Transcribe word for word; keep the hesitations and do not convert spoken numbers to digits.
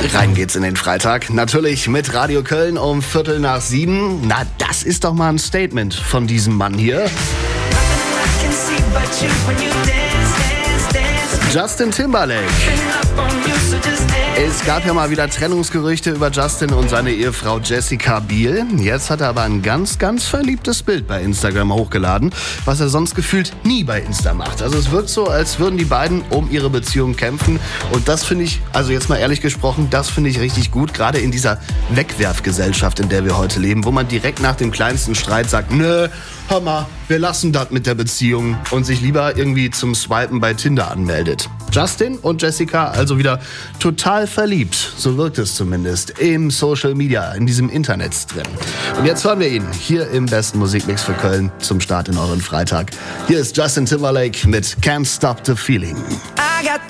Rein geht's in den Freitag. Natürlich mit Radio Köln um Viertel nach sieben. Na, das ist doch mal ein Statement von diesem Mann hier. Justin Timberlake. Es gab ja mal wieder Trennungsgerüchte über Justin und seine Ehefrau Jessica Biel. Jetzt hat er aber ein ganz, ganz verliebtes Bild bei Instagram hochgeladen, was er sonst gefühlt nie bei Insta macht. Also es wirkt so, als würden die beiden um ihre Beziehung kämpfen. Und das finde ich, also jetzt mal ehrlich gesprochen, das finde ich richtig gut. Gerade in dieser Wegwerfgesellschaft, in der wir heute leben, wo man direkt nach dem kleinsten Streit sagt, nö, hör mal, wir lassen das mit der Beziehung und sich lieber irgendwie zum Swipen bei Tinder anmeldet. Justin und Jessica also wieder total verliebt, so wirkt es zumindest, im Social Media, in diesem Internet drin. Und jetzt hören wir ihn hier im besten Musikmix für Köln zum Start in euren Freitag. Hier ist Justin Timberlake mit Can't Stop the Feeling.